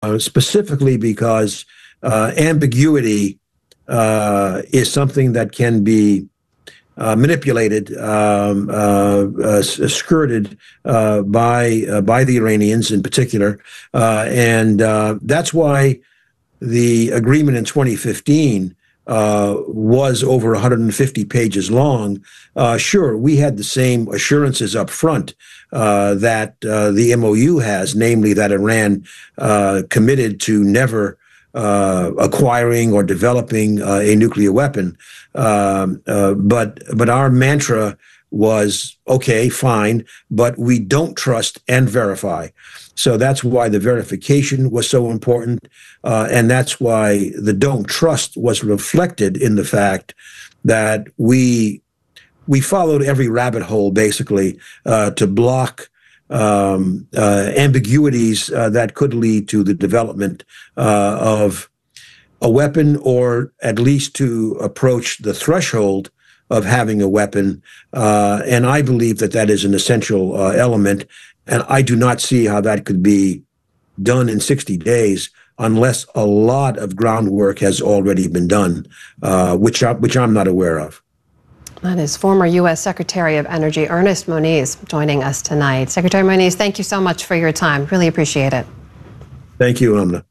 specifically because ambiguity is something that can be manipulated, skirted by the Iranians in particular, and that's why the agreement in 2015 was over 150 pages long. Sure, we had the same assurances up front that the MOU has, namely that Iran committed to never acquiring or developing a nuclear weapon. But our mantra was, okay, fine, but we don't trust and verify. So that's why the verification was so important. And that's why the don't trust was reflected in the fact that we followed every rabbit hole, basically, to block ambiguities that could lead to the development of a weapon, or at least to approach the threshold of having a weapon. And I believe that that is an essential element. And I do not see how that could be done in 60 days unless a lot of groundwork has already been done, which I'm not aware of. That is former U.S. Secretary of Energy Ernest Moniz joining us tonight. Secretary Moniz, thank you so much for your time. Really appreciate it. Thank you, Amna.